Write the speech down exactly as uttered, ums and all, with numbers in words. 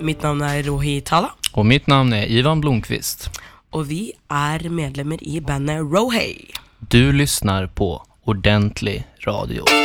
Mitt namn är Rohi Tala. Och mitt namn är Ivan Blomqvist. Och vi är medlemmar i bandet Rohi. Du lyssnar på Ordentlig Radio.